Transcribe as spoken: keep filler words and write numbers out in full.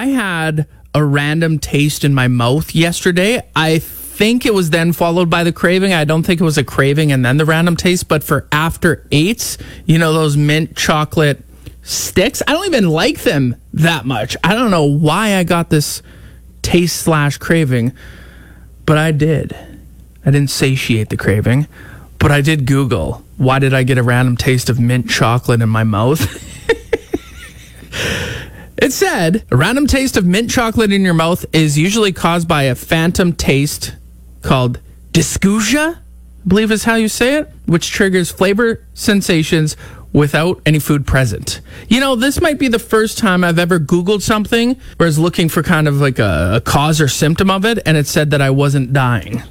I had a random taste in my mouth yesterday. I think it was then followed by the craving. I don't think it was a craving and then the random taste, but for after eights, you know, those mint chocolate sticks, I don't even like them that much. I don't know why I got this taste slash craving, but I did. I didn't satiate the craving, but I did Google, why did I get a random taste of mint chocolate in my mouth? It said, a random taste of mint chocolate in your mouth is usually caused by a phantom taste called dysgeusia, I believe is how you say it, which triggers flavor sensations without any food present. You know, this might be the first time I've ever Googled something where I was looking for kind of like a, a cause or symptom of it, and it said that I wasn't dying.